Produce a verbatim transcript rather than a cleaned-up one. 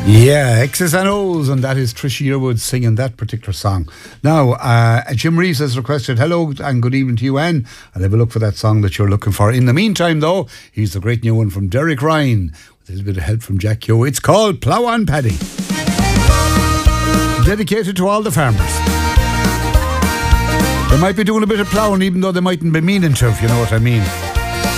Yeah, X's and O's, and that is Trisha Yearwood singing that particular song. Now, uh, Jim Reeves has requested hello and good evening to you, Anne. I'll have a look for that song that you're looking for. In the meantime, though, here's the great new one from Derek Ryan with a little bit of help from Jack Yo. It's called Plough on Paddy. Dedicated to all the farmers. They might be doing a bit of ploughing even though they mightn't be meaning to, if you know what I mean.